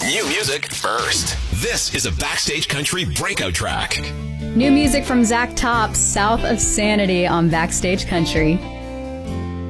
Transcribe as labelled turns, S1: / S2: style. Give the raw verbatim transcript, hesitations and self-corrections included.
S1: New music first. This is a Backstage Country breakout track.
S2: New music from Zach Top, South of Sanity on Backstage Country.